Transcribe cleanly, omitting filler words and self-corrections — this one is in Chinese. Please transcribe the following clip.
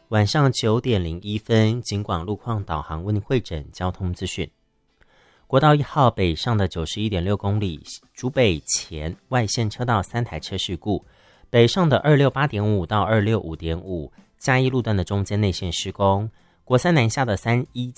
晚上9点01分，警广路况导航为您汇诊交通资讯。国道1号北上的 91.6 公里，竹北前外线车道3台车事故，北上的 268.5 到 265.5，嘉义路段的中间内线施工，国三南下的317